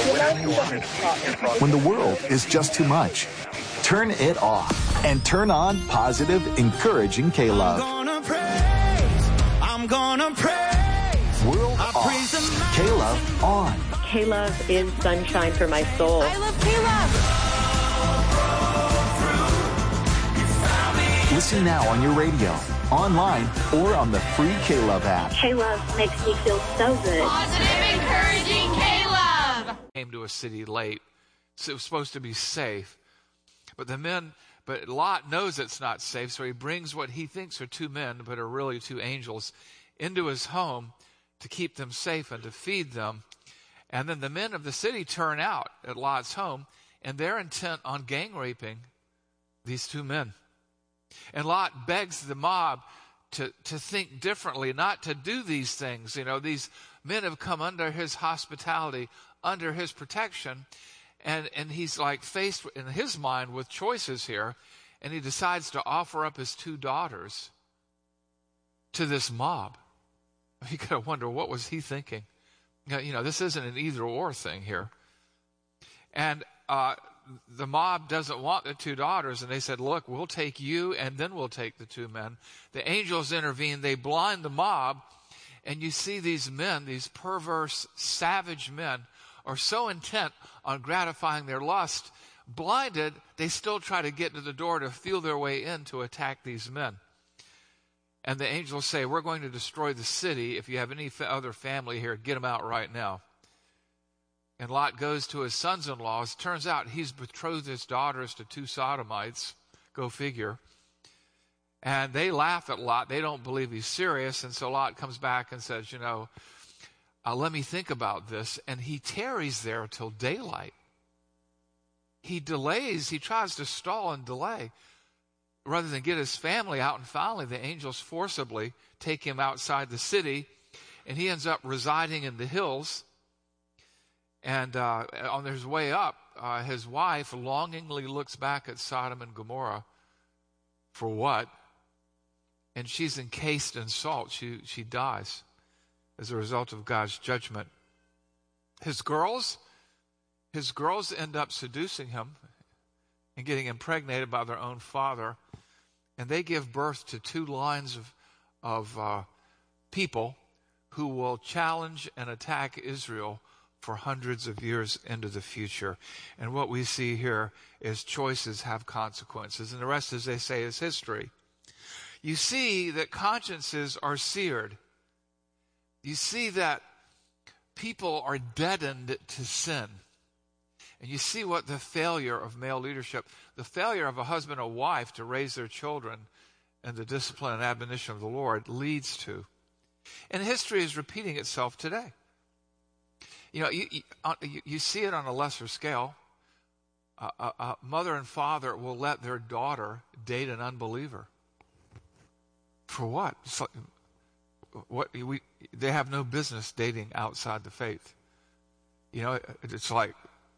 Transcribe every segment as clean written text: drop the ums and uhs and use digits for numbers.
When the world is just too much, turn it off and turn on positive, encouraging K-Love. I'm gonna praise. World off. K-Love on. K-Love is sunshine for my soul. I love K-Love. Listen now on your radio, online, or on the free K-Love app. K-Love makes me feel so good. Positive, encouraging K-Love. Came to a city late, so it was supposed to be safe. But Lot knows it's not safe, so he brings what he thinks are two men, but are really two angels, into his home to keep them safe and to feed them. And then the men of the city turn out at Lot's home, and they're intent on gang raping these two men. And Lot begs the mob to think differently, not to do these things. You know, these men have come under his hospitality, under his protection, and he's like faced in his mind with choices here, and he decides to offer up his two daughters to this mob. You gotta wonder, what was he thinking? You know, this isn't an either-or thing here. And the mob doesn't want the two daughters, and they said, look, we'll take you, and then we'll take the two men. The angels intervene. They blind the mob, and you see these men, these perverse, savage men, are so intent on gratifying their lust, blinded, they still try to get to the door to feel their way in to attack these men. And the angels say, we're going to destroy the city. If you have any other family here, get them out right now. And Lot goes to his sons-in-law. It turns out he's betrothed his daughters to two sodomites. Go figure. And they laugh at Lot. They don't believe he's serious. And so Lot comes back and says, you know, let me think about this. And he tarries there till daylight. He delays. He tries to stall and delay rather than get his family out. And finally, the angels forcibly take him outside the city, and he ends up residing in the hills. And on his way up, his wife longingly looks back at Sodom and Gomorrah. For what? And she's encased in salt. She dies as a result of God's judgment. His girls end up seducing him and getting impregnated by their own father. And they give birth to two lines of people who will challenge and attack Israel for hundreds of years into the future. And what we see here is choices have consequences. And the rest, as they say, is history. You see that consciences are seared. You see that people are deadened to sin. And you see what the failure of male leadership, the failure of a husband and wife to raise their children in the discipline and admonition of the Lord leads to. And history is repeating itself today. You know, you see it on a lesser scale. A mother and father will let their daughter date an unbeliever. For what? It's like, they have no business dating outside the faith. You know, it's like,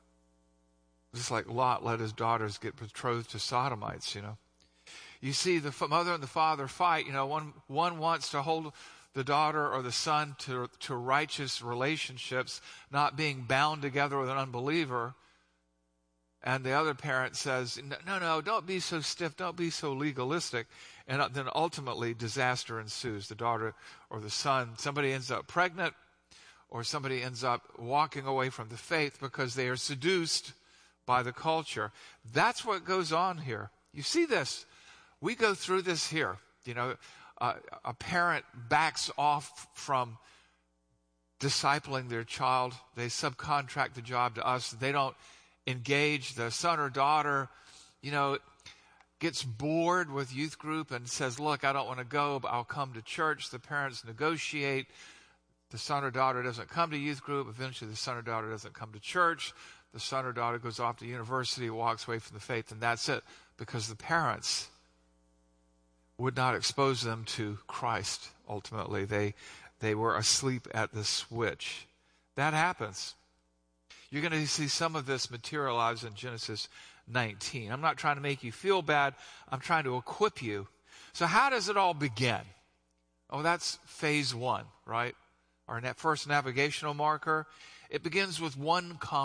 just like Lot let his daughters get betrothed to sodomites, you know. You see the mother and the father fight. You know, one wants to hold the daughter or the son to righteous relationships, not being bound together with an unbeliever. And the other parent says, no, don't be so stiff, don't be so legalistic. And then ultimately disaster ensues. The daughter or the son, somebody ends up pregnant, or somebody ends up walking away from the faith because they are seduced by the culture. That's what goes on here. You see this. We go through this here. You know, a parent backs off from discipling their child. They subcontract the job to us. They don't engage. The son or daughter, you know, gets bored with youth group and says, look, I don't want to go, but I'll come to church. The parents negotiate. The son or daughter doesn't come to youth group. Eventually the son or daughter doesn't come to church. The son or daughter goes off to university, walks away from the faith, and that's it. Because the parents would not expose them to Christ, ultimately. They were asleep at the switch. That happens. You're going to see some of this materialize in Genesis 19. I'm not trying to make you feel bad. I'm trying to equip you. So how does it all begin? Oh, that's phase one, right? Our first navigational marker. It begins with one